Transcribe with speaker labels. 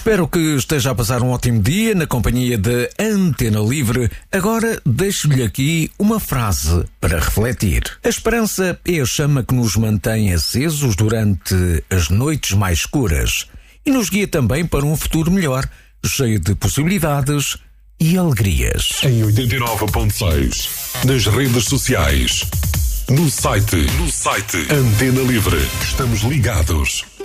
Speaker 1: Espero que esteja a passar um ótimo dia na companhia de Antena Livre. Agora deixo-lhe aqui uma frase para refletir. A esperança é a chama que nos mantém acesos durante as noites mais escuras e nos guia também para um futuro melhor, cheio de possibilidades e alegrias.
Speaker 2: Em 89.6, nas redes sociais, no site Antena Livre. Estamos ligados.